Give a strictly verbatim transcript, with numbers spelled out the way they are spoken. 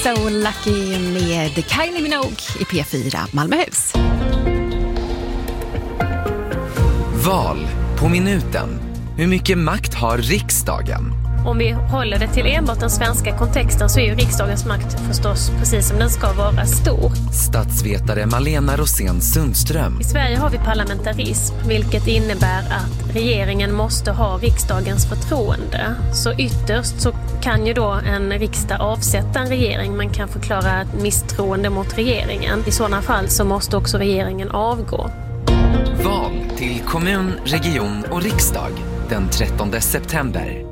So Lucky med Kylie Minogue i P fyra Malmöhus. Val på minuten. Hur mycket makt har riksdagen? Om vi håller det till enbart den svenska kontexten så är ju riksdagens makt förstås precis som den ska vara stor. Statsvetare Malena Rosén Sundström. I Sverige har vi parlamentarism, vilket innebär att regeringen måste ha riksdagens förtroende. Så ytterst så kan ju då en riksdag avsätta en regering. Man kan förklara ett misstroende mot regeringen. I sådana fall så måste också regeringen avgå. Val till kommun, region och riksdag den trettonde september.